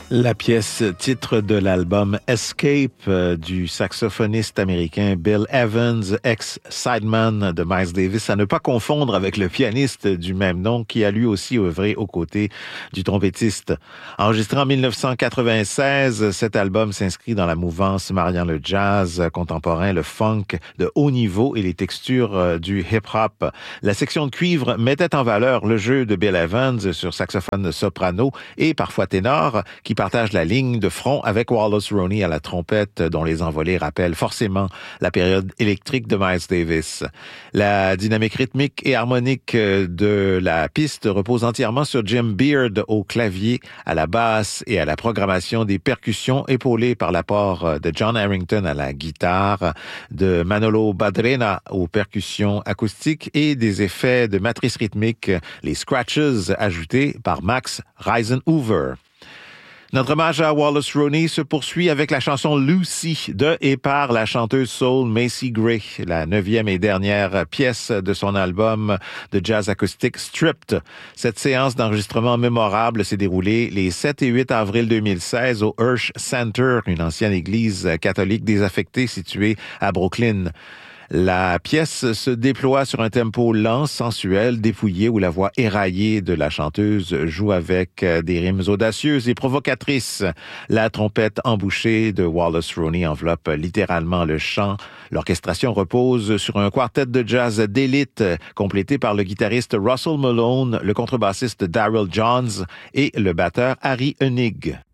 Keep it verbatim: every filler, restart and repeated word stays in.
La pièce titre de l'album Escape euh, du saxophoniste américain Bill Evans, ex-sideman de Miles Davis, à ne pas confondre avec le pianiste du même nom qui a lui aussi œuvré aux côtés du trompettiste. Enregistré en dix-neuf cent quatre-vingt-seize, cet album s'inscrit dans la mouvance mariant le jazz contemporain, le funk de haut niveau et les textures du hip-hop. La section de cuivre mettait en valeur le jeu de Bill Evans sur saxophone soprano et parfois ténor, qui partage la ligne de front avec Wallace Roney à la trompette, dont les envolées rappellent forcément la période électrique de Miles Davis. La dynamique rythmique et harmonique de la piste repose entièrement sur Jim Beard au clavier, à la basse et à la programmation des percussions, épaulées par l'apport de John Harrington à la guitare, de Manolo Badrena aux percussions acoustiques et des effets de matrice rythmique, les scratches ajoutés par Max Reisenhoover. Notre hommage à Wallace Roney se poursuit avec la chanson Lucy de et par la chanteuse soul Macy Gray, la neuvième et dernière pièce de son album de jazz acoustique Stripped. Cette séance d'enregistrement mémorable s'est déroulée les sept et huit avril deux mille seize au Hirsch Center, une ancienne église catholique désaffectée située à Brooklyn. La pièce se déploie sur un tempo lent, sensuel, dépouillé, où la voix éraillée de la chanteuse joue avec des rimes audacieuses et provocatrices. La trompette embouchée de Wallace Roney enveloppe littéralement le chant. L'orchestration repose sur un quartet de jazz d'élite, complété par le guitariste Russell Malone, le contrebassiste Daryl Johns et le batteur Harry Enig.